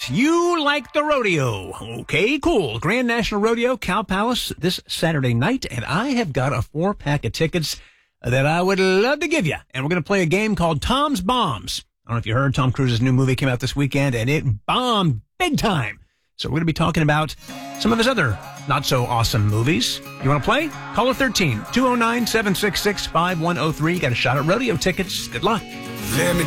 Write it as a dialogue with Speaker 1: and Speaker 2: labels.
Speaker 1: tickets. You like the rodeo. Okay, cool. Grand National Rodeo, Cow Palace this Saturday night, and I have got a 4-pack of tickets that I would love to give you. And we're going to play a game called Tom's Bombs. I don't know if you heard, Tom Cruise's new movie came out this weekend, and it bombed big time. So we're going to be talking about some of his other not-so-awesome movies. You want to play? Caller 13, 209-766-5103. Got a shot at rodeo tickets. Good luck.
Speaker 2: Let me